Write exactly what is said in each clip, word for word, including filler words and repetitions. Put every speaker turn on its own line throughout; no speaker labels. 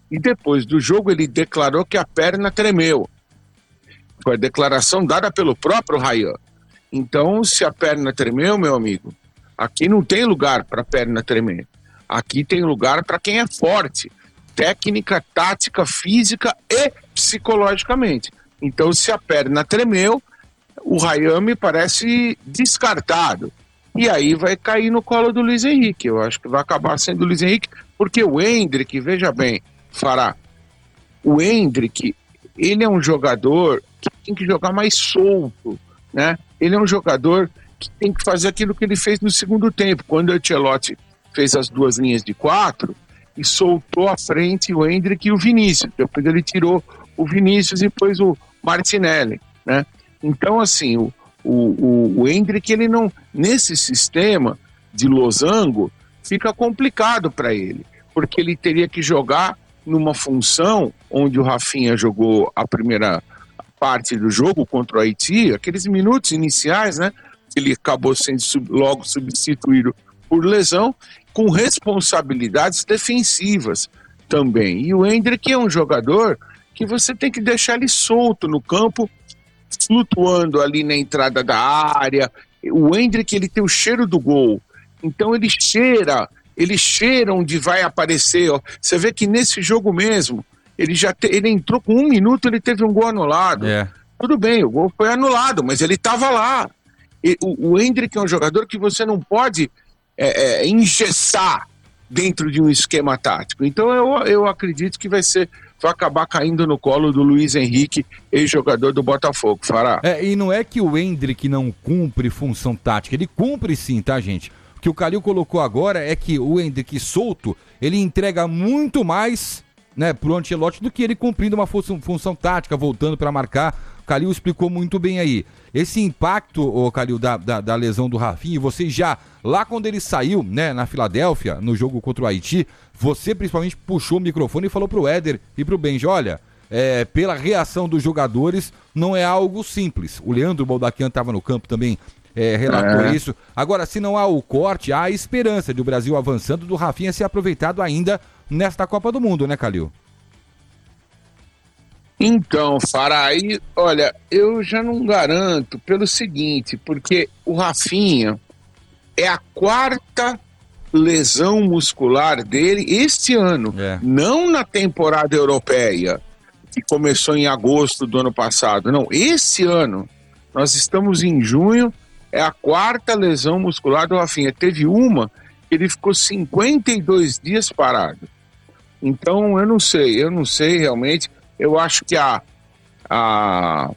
E depois do jogo ele declarou que a perna tremeu. Foi a declaração dada pelo próprio Ryan. Então, se a perna tremeu, meu amigo, aqui não tem lugar para a perna tremer. Aqui tem lugar para quem é forte. Técnica, tática, física e psicologicamente. Então, se a perna tremeu, o Ryan me parece descartado. E aí vai cair no colo do Luiz Henrique. Eu acho que vai acabar sendo o Luiz Henrique, porque o Endrick, veja bem, Fará, o Endrick, ele é um jogador que tem que jogar mais solto, né? Ele é um jogador que tem que fazer aquilo que ele fez no segundo tempo, quando o Ancelotti fez as duas linhas de quatro e soltou à frente o Endrick e o Vinícius. Depois ele tirou o Vinícius e pôs o Martinelli, né? Então, assim, o, o, o Endrick, ele não, nesse sistema de losango, fica complicado para ele, porque ele teria que jogar numa função onde o Rafinha jogou a primeira parte do jogo contra o Haiti, aqueles minutos iniciais, né? Ele acabou sendo sub, logo substituído por lesão, com responsabilidades defensivas também. E o Endrick é um jogador que você tem que deixar ele solto no campo, flutuando ali na entrada da área. O Endrick, ele tem o cheiro do gol, então ele cheira, ele cheira onde vai aparecer, ó. Você vê que nesse jogo mesmo, ele já te, ele entrou com um minuto, ele teve um gol anulado. É. Tudo bem, o gol foi anulado, mas ele estava lá. E, o, o Endrick é um jogador que você não pode é, é, engessar dentro de um esquema tático. Então eu, eu acredito que vai ser, vai acabar caindo no colo do Luiz Henrique, ex-jogador do Botafogo, Fará.
É, e não é que o Endrick não cumpre função tática, ele cumpre sim, tá, gente? O que o Calil colocou agora é que o Endrick solto, ele entrega muito mais, né, pro Ancelotti do que ele cumprindo uma função, função tática, voltando para marcar. O Calil explicou muito bem aí. Esse impacto, ô Calil, da, da, da lesão do Rafinha, você já, lá quando ele saiu, né, na Filadélfia, no jogo contra o Haiti, você principalmente puxou o microfone e falou pro Éder e pro Benji, olha, é, pela reação dos jogadores, não é algo simples. O Leandro Baldaquian estava no campo também, é, relatou é. isso. Agora, se não há o corte, há a esperança de o Brasil avançando, do Rafinha ser aproveitado ainda nesta Copa do Mundo, né, Calil?
Então, Fará, aí, olha, eu já não garanto pelo seguinte, porque o Rafinha é a quarta lesão muscular dele este ano, é. não na temporada europeia, que começou em agosto do ano passado, não, esse ano, nós estamos em junho, é a quarta lesão muscular do Rafinha. Teve uma, ele ficou cinquenta e dois dias parado. Então, eu não sei, eu não sei realmente. Eu acho que a, a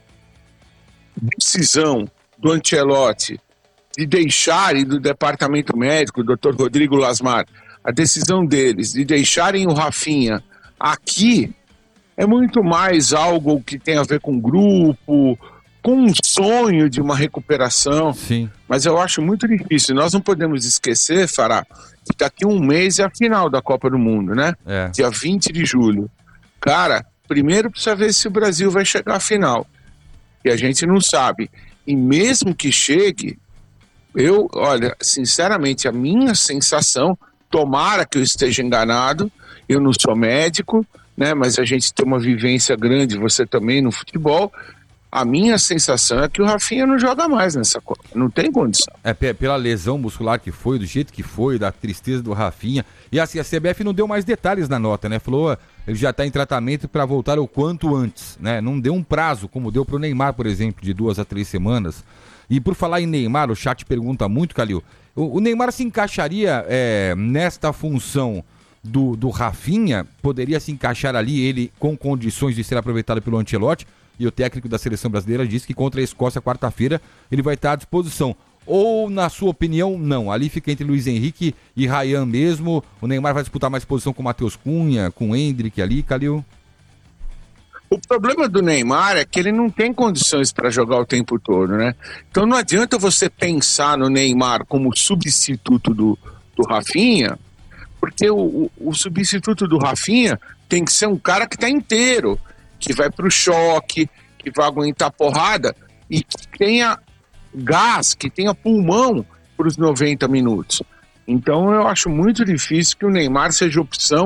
decisão do Ancelotti de deixar, e do departamento médico, o doutor Rodrigo Lasmar, a decisão deles de deixarem o Rafinha aqui é muito mais algo que tem a ver com grupo, com um sonho de uma recuperação.
Sim.
Mas eu acho muito difícil. Nós não podemos esquecer, Fará, que daqui a um mês é a final da Copa do Mundo, né?
É.
Dia vinte de julho. Cara, primeiro precisa ver se o Brasil vai chegar à final, que a gente não sabe. E mesmo que chegue, eu, olha, sinceramente, a minha sensação, tomara que eu esteja enganado, eu não sou médico, né, mas a gente tem uma vivência grande, você também, no futebol. A minha sensação é que o Rafinha não joga mais nessa Copa, não tem condição.
É, pela lesão muscular que foi, do jeito que foi, da tristeza do Rafinha. E assim, a C B F não deu mais detalhes na nota, né? Falou, ele já está em tratamento para voltar o quanto antes, né? Não deu um prazo, como deu para o Neymar, por exemplo, de duas a três semanas. E por falar em Neymar, o chat pergunta muito, Calil, o, o Neymar se encaixaria é, nesta função do, do Rafinha? Poderia se encaixar ali, ele com condições de ser aproveitado pelo Ancelotti? E o técnico da seleção brasileira disse que contra a Escócia, quarta-feira, ele vai estar à disposição. Ou, na sua opinião, não? Ali fica entre Luiz Henrique e Ryan mesmo. O Neymar vai disputar mais posição com o Matheus Cunha, com o Endrick ali, Calil?
O problema do Neymar é que ele não tem condições para jogar o tempo todo, né? Então não adianta você pensar no Neymar como substituto do, do Rafinha, porque o, o, o substituto do Rafinha tem que ser um cara que está inteiro, que vai para o choque, que vai aguentar porrada e que tenha gás, que tenha pulmão para os noventa minutos. Então eu acho muito difícil que o Neymar seja opção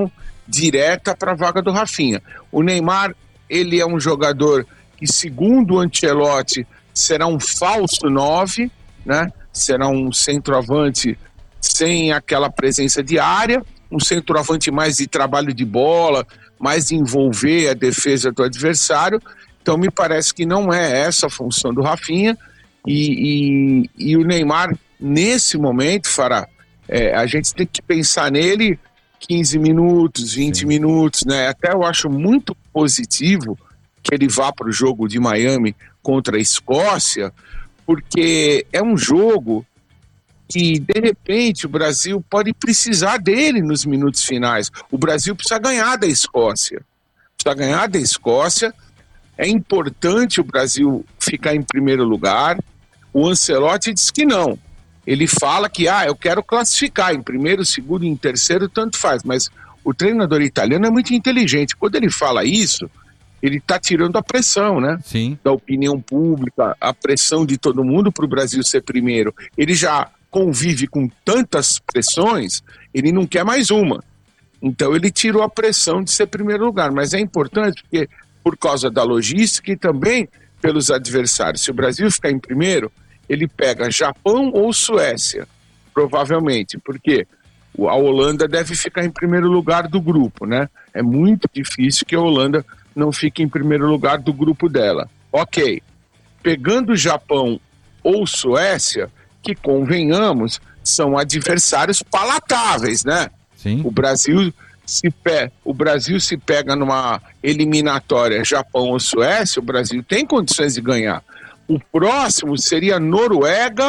direta para a vaga do Rafinha. O Neymar, ele é um jogador que, segundo o Ancelotti, será um falso nove, né? Será um centroavante sem aquela presença de área, um centroavante mais de trabalho de bola, mais de envolver a defesa do adversário. Então me parece que não é essa a função do Rafinha, e, e, e o Neymar, nesse momento, Fará, é, a gente tem que pensar nele quinze minutos, vinte Sim. minutos, né? Até eu acho muito positivo que ele vá para o jogo de Miami contra a Escócia, porque é um jogo que, de repente, o Brasil pode precisar dele nos minutos finais. O Brasil precisa ganhar da Escócia. Precisa ganhar da Escócia. É importante o Brasil ficar em primeiro lugar. O Ancelotti diz que não. Ele fala que, ah, eu quero classificar em primeiro, segundo e em terceiro, tanto faz. Mas o treinador italiano é muito inteligente. Quando ele fala isso, ele está tirando a pressão, né?
Sim.
Da opinião pública, a pressão de todo mundo para o Brasil ser primeiro. Ele já convive com tantas pressões, ele não quer mais uma. Então ele tirou a pressão de ser primeiro lugar. Mas é importante porque, por causa da logística e também pelos adversários. Se o Brasil ficar em primeiro, ele pega Japão ou Suécia, provavelmente, porque a Holanda deve ficar em primeiro lugar do grupo, né? É muito difícil que a Holanda não fique em primeiro lugar do grupo dela. Ok, pegando Japão ou Suécia, que, convenhamos, são adversários palatáveis, né?
Sim.
O Brasil se, pe... o Brasil se pega numa eliminatória Japão ou Suécia, o Brasil tem condições de ganhar. O próximo seria Noruega.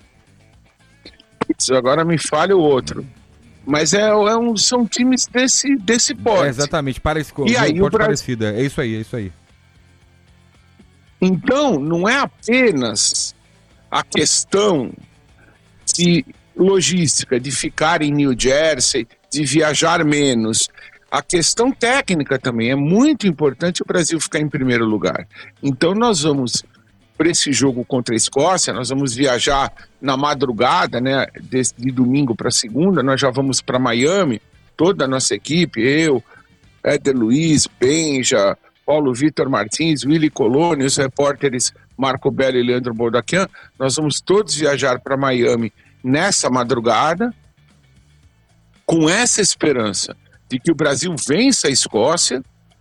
Putz, agora me falha o outro. Mas é, é um, são times desse, desse porte.
É exatamente, parece,
e aí, o Brasil...
parecido. É isso aí, é isso aí.
Então, não é apenas a questão de logística, de ficar em New Jersey, de viajar menos. A questão técnica também. É muito importante o Brasil ficar em primeiro lugar. Então, nós vamos... para esse jogo contra a Escócia, nós vamos viajar na madrugada, né, de, de domingo para segunda, nós já vamos para Miami, toda a nossa equipe, eu, Éder Luiz, Benja, Paulo Vitor Martins, Willy Coloni, os repórteres Marco Bello e Leandro Boldaquian, nós vamos todos viajar para Miami nessa madrugada, com essa esperança de que o Brasil vença a Escócia.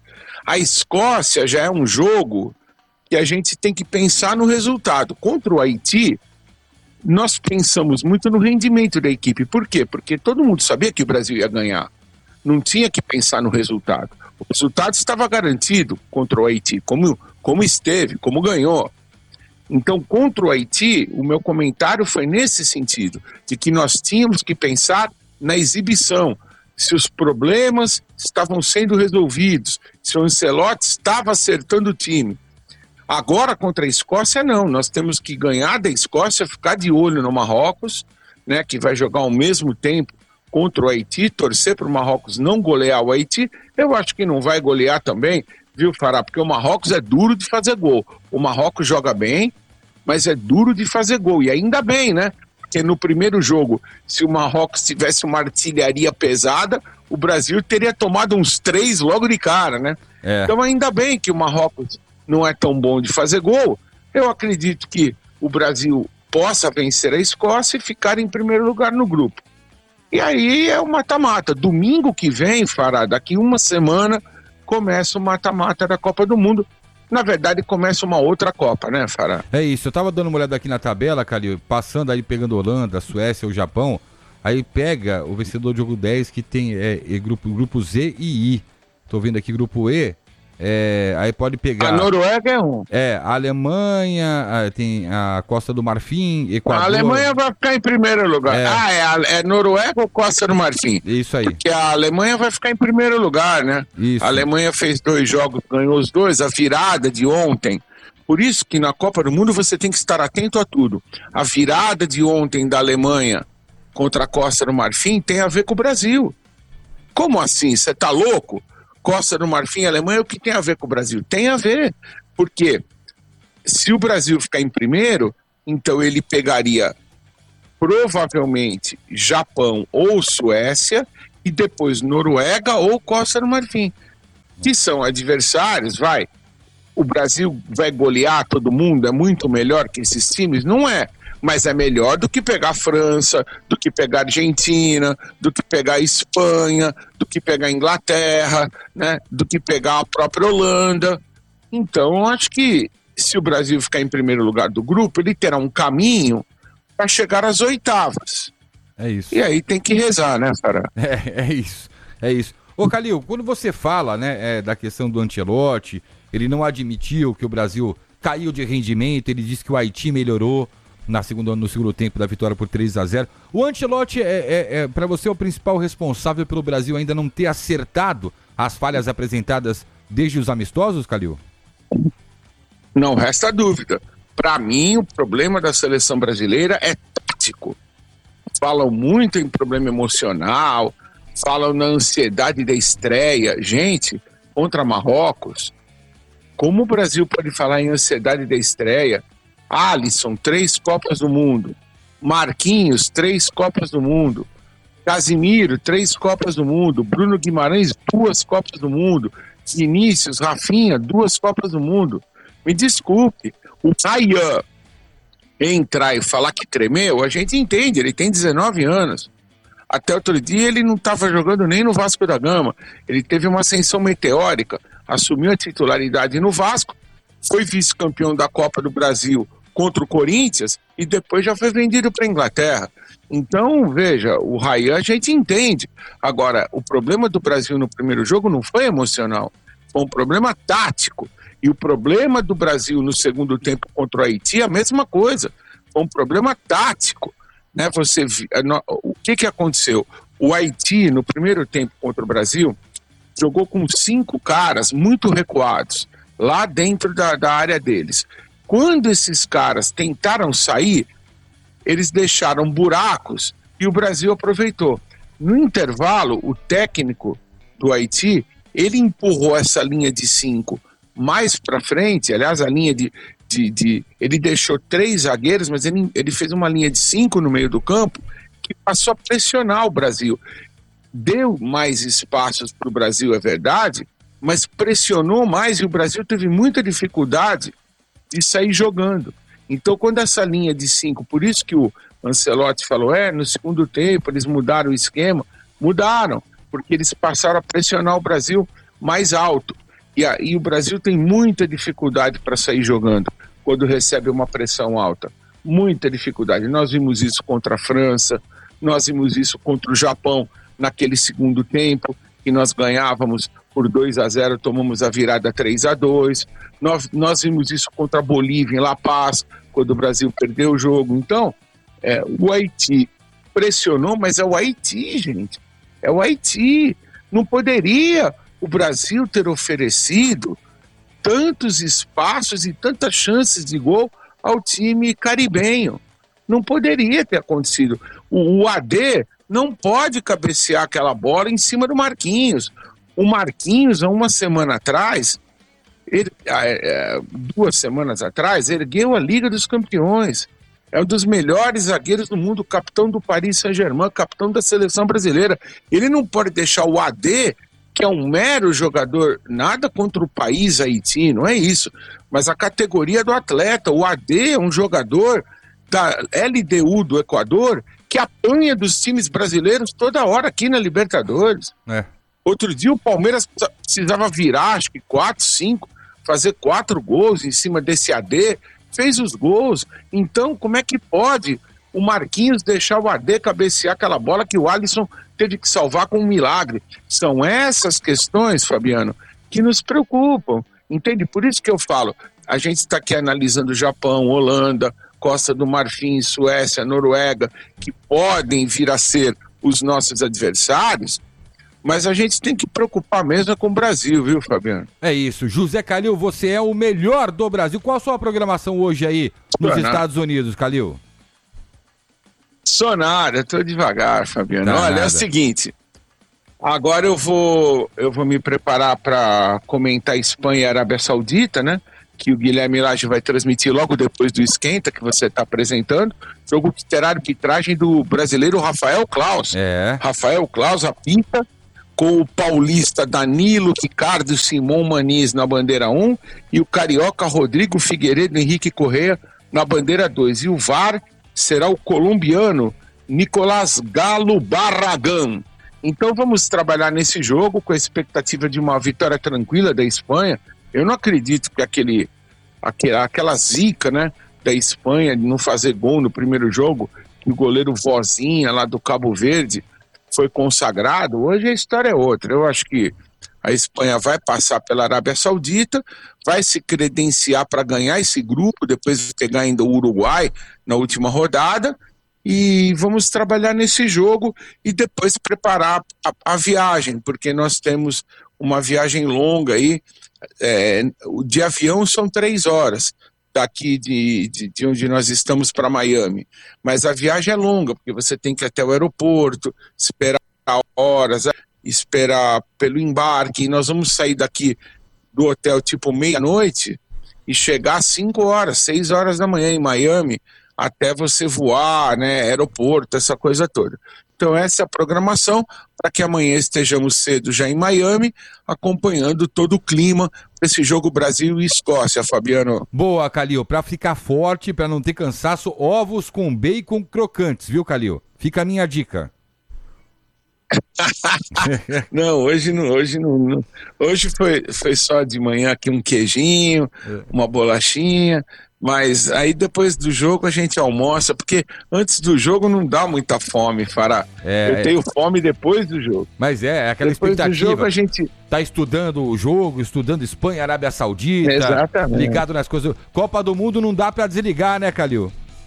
A Escócia já é um jogo que a gente tem que pensar no resultado. Contra o Haiti, nós pensamos muito no rendimento da equipe. Por quê? Porque todo mundo sabia que o Brasil ia ganhar. Não tinha que pensar no resultado. O resultado estava garantido contra o Haiti, como, como esteve, como ganhou. Então, contra o Haiti, o meu comentário foi nesse sentido, de que nós tínhamos que pensar na exibição, se os problemas estavam sendo resolvidos, se o Ancelotti estava acertando o time. Agora, contra a Escócia, não. Nós temos que ganhar da Escócia, ficar de olho no Marrocos, né, que vai jogar ao mesmo tempo contra o Haiti, torcer para o Marrocos não golear o Haiti. Eu acho que não vai golear também, viu, Fará? Porque o Marrocos é duro de fazer gol. O Marrocos joga bem, mas é duro de fazer gol. E ainda bem, né? Porque no primeiro jogo, se o Marrocos tivesse uma artilharia pesada, o Brasil teria tomado uns três logo de cara, né? É. Então ainda bem que o Marrocos não é tão bom de fazer gol. Eu acredito que o Brasil possa vencer a Escócia e ficar em primeiro lugar no grupo. E aí é o mata-mata. Domingo que vem, Fará, daqui uma semana, começa o mata-mata da Copa do Mundo. Na verdade, começa uma outra Copa, né, Fará?
É isso. Eu tava dando uma olhada aqui na tabela, Calil, passando aí, pegando Holanda, Suécia, o Japão. Aí pega o vencedor do jogo dez, que tem é, é, grupo, grupo Z e I. Tô vendo aqui grupo E. É, aí pode pegar...
A Noruega é um.
É, a Alemanha, a, tem a Costa do Marfim, Equador...
A Alemanha vai ficar em primeiro lugar. É. Ah, é, a, é Noruega ou Costa do Marfim?
Isso aí.
Porque a Alemanha vai ficar em primeiro lugar, né?
Isso.
A Alemanha fez dois jogos, ganhou os dois, a virada de ontem. Por isso que na Copa do Mundo você tem que estar atento a tudo. A virada de ontem da Alemanha contra a Costa do Marfim tem a ver com o Brasil. Como assim? Você tá louco? Costa do Marfim e Alemanha, o que tem a ver com o Brasil? Tem a ver, porque se o Brasil ficar em primeiro, então ele pegaria provavelmente Japão ou Suécia e depois Noruega ou Costa do Marfim, que são adversários, vai, o Brasil vai golear todo mundo, é muito melhor que esses times? Não é, mas é melhor do que pegar a França, do que pegar a Argentina, do que pegar a Espanha, do que pegar a Inglaterra, né, do que pegar a própria Holanda. Então, eu acho que se o Brasil ficar em primeiro lugar do grupo, ele terá um caminho para chegar às oitavas.
É isso.
E aí tem que rezar, né, Fará?
É, é isso, é isso. Ô, Calil, quando você fala, né, é, da questão do Ancelotti, ele não admitiu que o Brasil caiu de rendimento, ele disse que o Haiti melhorou na segunda, no segundo tempo da vitória por três a zero. O Ancelotti, é, é, é, para você, é o principal responsável pelo Brasil ainda não ter acertado as falhas apresentadas desde os amistosos, Calil?
Não resta dúvida. Para mim, o problema da seleção brasileira é tático. Falam muito em problema emocional, falam na ansiedade da estreia. Gente, contra Marrocos, como o Brasil pode falar em ansiedade da estreia? Alisson, três Copas do Mundo. Marquinhos, três Copas do Mundo. Casimiro, três Copas do Mundo. Bruno Guimarães, duas Copas do Mundo. Vinícius, Rafinha, duas Copas do Mundo. Me desculpe, o Ryan entrar e falar que tremeu, a gente entende, ele tem dezenove anos. Até outro dia ele não estava jogando nem no Vasco da Gama. Ele teve uma ascensão meteórica, assumiu a titularidade no Vasco, foi vice-campeão da Copa do Brasil contra o Corinthians e depois já foi vendido para a Inglaterra. Então, veja, o Ryan a gente entende. Agora, o problema do Brasil no primeiro jogo não foi emocional, foi um problema tático. E o problema do Brasil no segundo tempo contra o Haiti é a mesma coisa. Foi um problema tático. Né? Você, o que, que aconteceu? O Haiti, no primeiro tempo contra o Brasil, jogou com cinco caras muito recuados, lá dentro da, da área deles. Quando esses caras tentaram sair, eles deixaram buracos e o Brasil aproveitou. No intervalo, o técnico do Haiti, ele empurrou essa linha de cinco mais para frente, aliás, a linha de, de, de... Ele deixou três zagueiros, mas ele, ele fez uma linha de cinco no meio do campo que passou a pressionar o Brasil. Deu mais espaços para o Brasil, é verdade, mas pressionou mais e o Brasil teve muita dificuldade de sair jogando. Então, quando essa linha de cinco, por isso que o Ancelotti falou, é, no segundo tempo eles mudaram o esquema, mudaram, porque eles passaram a pressionar o Brasil mais alto. E aí o Brasil tem muita dificuldade para sair jogando quando recebe uma pressão alta. Muita dificuldade. Nós vimos isso contra a França, nós vimos isso contra o Japão naquele segundo tempo, que nós ganhávamos por dois a zero, tomamos a virada três a dois. Nós, nós vimos isso contra a Bolívia em La Paz, quando o Brasil perdeu o jogo. Então, é, o Haiti pressionou, mas é o Haiti, gente. É o Haiti. Não poderia o Brasil ter oferecido tantos espaços e tantas chances de gol ao time caribenho. Não poderia ter acontecido. O, o A D não pode cabecear aquela bola em cima do Marquinhos. O Marquinhos, há uma semana atrás, ele, é, duas semanas atrás, ergueu a Liga dos Campeões. É um dos melhores zagueiros do mundo, capitão do Paris Saint-Germain, capitão da seleção brasileira. Ele não pode deixar o A D, que é um mero jogador, nada contra o país Haiti, não é isso, mas a categoria do atleta. O A D é um jogador da L D U do Equador que apanha dos times brasileiros toda hora aqui na Libertadores. É. Outro dia o Palmeiras precisava virar, acho que quatro, cinco, fazer quatro gols em cima desse A D, fez os gols. Então, como é que pode o Marquinhos deixar o A D cabecear aquela bola que o Alisson teve que salvar com um milagre? São essas questões, Fabiano, que nos preocupam, entende? Por isso que eu falo, a gente está aqui analisando Japão, Holanda, Costa do Marfim, Suécia, Noruega, que podem vir a ser os nossos adversários, mas a gente tem que preocupar mesmo com o Brasil, viu, Fabiano?
É isso. José Calil, você é o melhor do Brasil. Qual a sua programação hoje aí nos Sonar. Estados Unidos, Calil?
Sonar, eu tô devagar, Fabiano. Tá. Olha, nada. É o seguinte, agora eu vou, eu vou me preparar para comentar Espanha e Arábia Saudita, né? que o Guilherme Lage vai transmitir logo depois do Esquenta, que você está apresentando. Jogo que terá arbitragem do brasileiro Rafael Claus.
É.
Rafael Claus apita, com o paulista Danilo, Ricardo Simão Maniz na bandeira um e o carioca Rodrigo Figueiredo Henrique Correia na bandeira dois. E o V A R será o colombiano Nicolás Galo Barragán. Então vamos trabalhar nesse jogo com a expectativa de uma vitória tranquila da Espanha. Eu não acredito que aquele, aquele, aquela zica, né, da Espanha de não fazer gol no primeiro jogo, que o goleiro Vozinha lá do Cabo Verde foi consagrado. Hoje a história é outra. Eu acho que a Espanha vai passar pela Arábia Saudita, vai se credenciar para ganhar esse grupo, depois de pegar ainda o Uruguai na última rodada, e vamos trabalhar nesse jogo e depois preparar a, a viagem, porque nós temos uma viagem longa aí. É, de avião são três horas daqui de, de, de onde nós estamos para Miami, mas a viagem é longa, porque você tem que ir até o aeroporto, esperar horas, esperar pelo embarque, e nós vamos sair daqui do hotel tipo meia-noite e chegar às cinco horas, seis horas da manhã em Miami, até você voar, né, aeroporto, essa coisa toda. Então essa é a programação, para que amanhã estejamos cedo já em Miami, acompanhando todo o clima desse jogo Brasil e Escócia, Fabiano.
Boa, Calil, para ficar forte, para não ter cansaço, ovos com bacon crocantes, viu, Calil? Fica a minha dica.
Não, hoje não, hoje não, não. Hoje foi, foi só de manhã aqui um queijinho, uma bolachinha, mas aí depois do jogo a gente almoça, porque antes do jogo não dá muita fome, Fará. É, eu tenho é... fome depois do jogo.
Mas é, é aquela
depois
expectativa.
Do jogo a gente
tá estudando o jogo, estudando Espanha, Arábia Saudita,
exatamente,
ligado nas coisas. Copa do Mundo não dá pra desligar, né, Calil?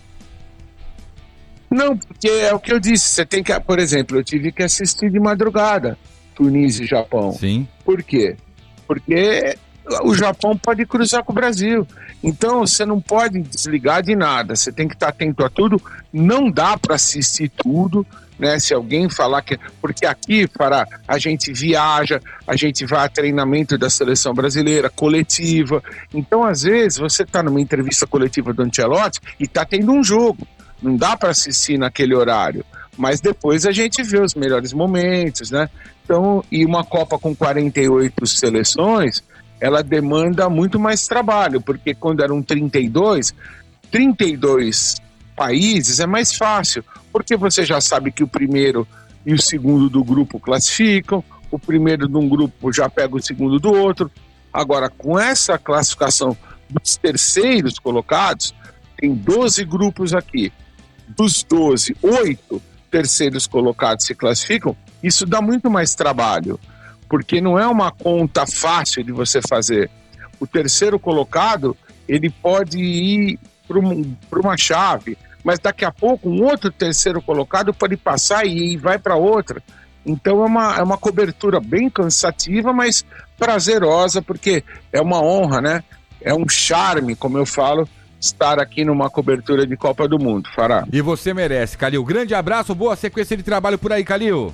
Não, porque é o que eu disse, você tem que, por exemplo, eu tive que assistir de madrugada Tunísia e Japão.
Sim.
Por quê? Porque o Japão pode cruzar com o Brasil. Então você não pode desligar de nada, você tem que estar atento a tudo. Não dá para assistir tudo, né? Se alguém falar que... Porque aqui, para a gente viaja, a gente vai a treinamento da seleção brasileira, coletiva. Então, às vezes, você está numa entrevista coletiva do Ancelotti e está tendo um jogo. Não dá para assistir naquele horário. Mas depois a gente vê os melhores momentos, né? Então, e uma Copa com quarenta e oito seleções, ela demanda muito mais trabalho, porque quando eram trinta e dois, trinta e dois países é mais fácil, porque você já sabe que o primeiro e o segundo do grupo classificam, o primeiro de um grupo já pega o segundo do outro. Agora, com essa classificação dos terceiros colocados, tem doze grupos aqui. Dos doze, oito terceiros colocados se classificam, isso dá muito mais trabalho, porque não é uma conta fácil de você fazer. O terceiro colocado, ele pode ir para uma chave, mas daqui a pouco um outro terceiro colocado pode passar e, e vai para outra. Então é uma, é uma cobertura bem cansativa, mas prazerosa, porque é uma honra, né? É um charme, como eu falo, estar aqui numa cobertura de Copa do Mundo, Fará.
E você merece, Calil. Grande abraço, boa sequência de trabalho por aí, Calil.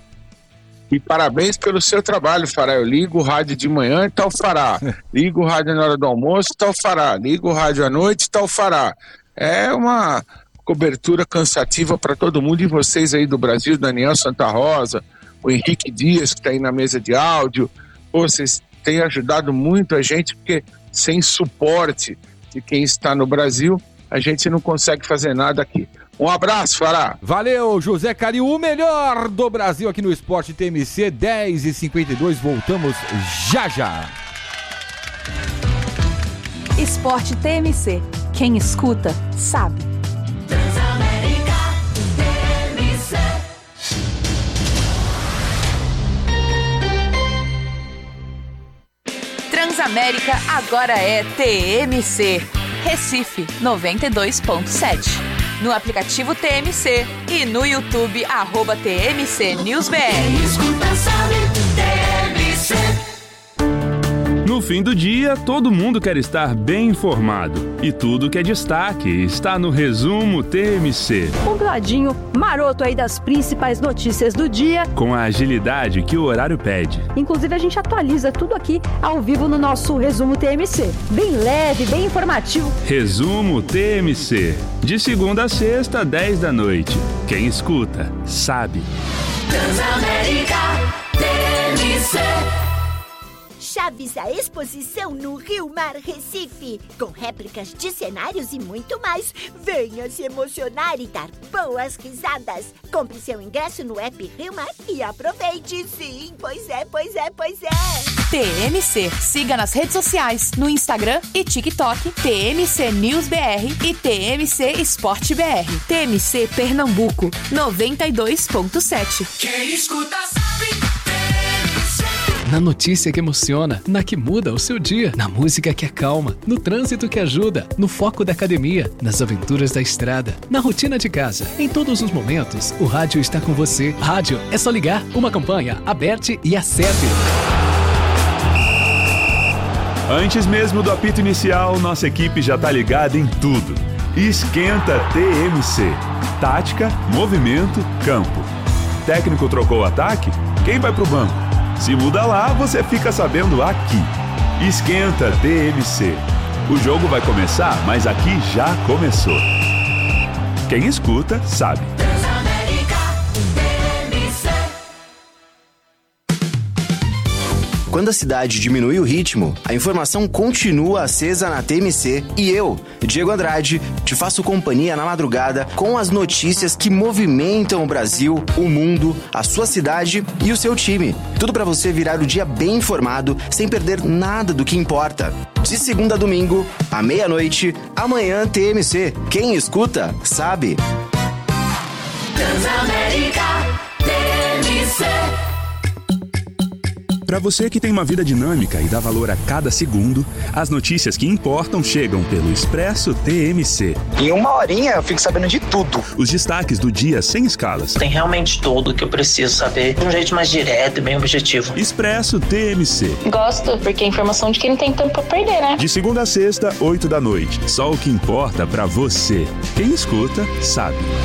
E parabéns pelo seu trabalho, Fará. Eu ligo o rádio de manhã e tal Fará. Ligo o rádio na hora do almoço e tal Fará. Ligo o rádio à noite e tal Fará. É uma cobertura cansativa para todo mundo, e vocês aí do Brasil, Daniel Santa Rosa, o Henrique Dias, que está aí na mesa de áudio. Pô, vocês têm ajudado muito a gente, porque sem suporte de quem está no Brasil, a gente não consegue fazer nada aqui. Um abraço, Fará.
Valeu, José Calil, o melhor do Brasil aqui no Esporte T M C, dez e cinquenta e dois, voltamos já já.
Esporte T M C, quem escuta, sabe.
Transamérica T M C.
Transamérica agora é T M C. Recife noventa e dois ponto sete. No aplicativo T M C e no YouTube, arroba T M C News B R.
Quem escuta sabe, T M C.
No fim do dia, todo mundo quer estar bem informado. E tudo que é destaque está no Resumo T M C.
Um gladinho maroto aí das principais notícias do dia.
Com a agilidade que o horário pede.
Inclusive, a gente atualiza tudo aqui ao vivo no nosso Resumo T M C. Bem leve, bem informativo.
Resumo T M C. De segunda a sexta, dez da noite. Quem escuta, sabe.
Transamérica T M C.
Chaves a exposição no Rio Mar Recife, com réplicas de cenários e muito mais. Venha se emocionar e dar boas risadas. Compre seu ingresso no app Rio Mar e aproveite. Sim, pois é, pois é, pois é.
T M C. Siga nas redes sociais, no Instagram e TikTok, T M C News B R e T M C Esporte B R. T M C Pernambuco, noventa e dois ponto sete.
Quem escuta sabe.
Na notícia que emociona, na que muda o seu dia, na música que acalma, no trânsito que ajuda, no foco da academia, nas aventuras da estrada, na rotina de casa. Em todos os momentos, o rádio está com você. Rádio, é só ligar, uma campanha, aperte e acerte.
Antes mesmo do apito inicial, nossa equipe já tá ligada em tudo. Esquenta T M C. Tática, movimento, campo. Técnico trocou o ataque? Quem vai pro banco? Se muda lá, você fica sabendo aqui. Esquenta T M C. O jogo vai começar, mas aqui já começou. Quem escuta, sabe.
Quando a cidade diminui o ritmo, a informação continua acesa na T M C e eu, Diego Andrade, te faço companhia na madrugada com as notícias que movimentam o Brasil, o mundo, a sua cidade e o seu time. Tudo para você virar o dia bem informado, sem perder nada do que importa. De segunda a domingo, à meia-noite, amanhã T M C. Quem escuta, sabe.
Transamérica T M C.
Para você que tem uma vida dinâmica e dá valor a cada segundo, as notícias que importam chegam pelo Expresso T M C.
Em uma horinha eu fico sabendo de tudo.
Os destaques do dia sem escalas.
Tem realmente tudo que eu preciso saber de um jeito mais direto e bem objetivo.
Expresso T M C.
Gosto, porque é informação de quem não tem tempo pra perder, né?
De segunda a sexta, oito da noite. Só o que importa pra você. Quem escuta, sabe.